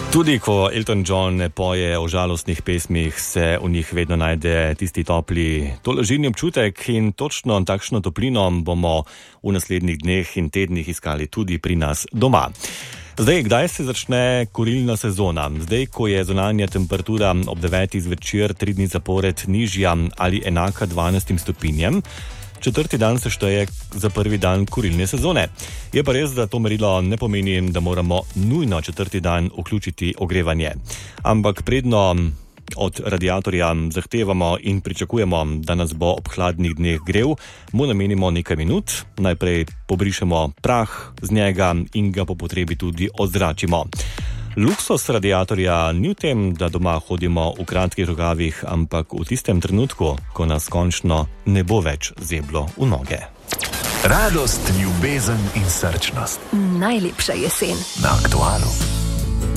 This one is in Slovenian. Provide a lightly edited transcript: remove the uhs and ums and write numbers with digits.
Tudi ko Elton John poje o žalostnih pesmih, se v njih vedno najde tisti topli tolažilni občutek in točno takšno toplino bomo v naslednjih dneh in tednih iskali tudi pri nas doma. Zdaj, kdaj se začne kurilna sezona? Zdaj, ko je zunanja temperatura ob 9. zvečer 3 dni zapored nižja ali enaka 12 stopinjem, četrti dan se šteje za prvi dan kurilne sezone. Je pa res, da to merilo ne pomeni, da moramo nujno četrti dan vključiti ogrevanje. Ampak predno od radiatorja zahtevamo in pričakujemo, da nas bo ob hladnih dneh grel, mu namenimo nekaj minut, najprej pobrišemo prah z njega in ga po potrebi tudi odzračimo. Luksus radiatorja ni v tem, da doma hodimo v kratkih rokavih, ampak v tistem trenutku, ko nas končno ne bo več zeblo v noge. Radost, ljubezen in srčnost. Najlepša jesen. Na Aktualu.